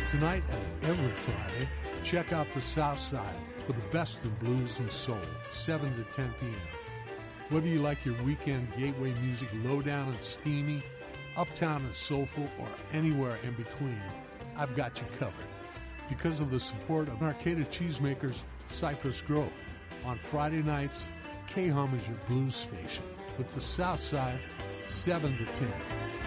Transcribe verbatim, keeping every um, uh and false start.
Tonight and every Friday, check out the South Side for the best in blues and soul, seven to ten p.m. Whether you like your weekend gateway music low down and steamy, uptown and soulful, or anywhere in between, I've got you covered. Because of the support of Arcata Cheesemakers Cypress Grove, on Friday nights, K-Hum is your blues station with the South Side, seven to ten.